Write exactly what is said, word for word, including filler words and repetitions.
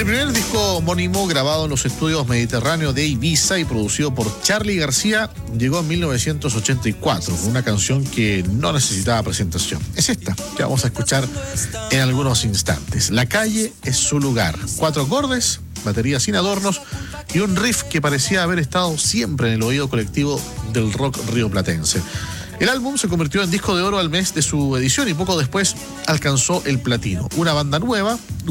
primer disco homónimo grabado en los estudios Mediterráneo de Ibiza y producido por Charly García llegó en mil novecientos ochenta y cuatro con una canción que no necesitaba presentación. Es esta que vamos a escuchar en algunos instantes. La calle es su lugar. Cuatro acordes, batería sin adornos y un riff que parecía haber estado siempre en el oído colectivo del rock rioplatense. El álbum se convirtió en disco de oro al mes de su edición y poco después alcanzó el platino. Una banda nueva,